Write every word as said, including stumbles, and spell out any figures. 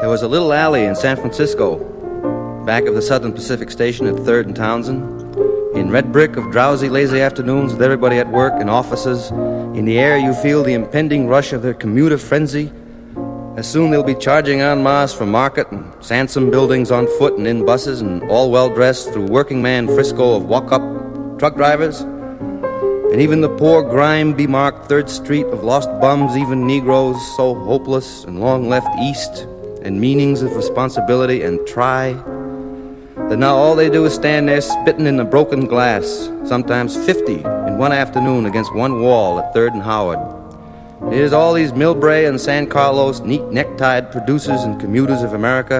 There was a little alley in San Francisco, back of the Southern Pacific Station at third and Townsend, in red brick of drowsy, lazy afternoons with everybody at work in offices. In the air you feel the impending rush of their commuter frenzy. As soon they'll be charging en masse from Market and Sansom buildings on foot and in buses, and all well-dressed through working man Frisco of walk-up truck drivers. And even the poor grime-bemarked Third Street of lost bums, even Negroes so hopeless and long left east, and meanings of responsibility and try, that now all they do is stand there spitting in the broken glass, sometimes fifty in one afternoon against one wall at third and Howard. It is all these Millbrae and San Carlos neat necktied producers and commuters of America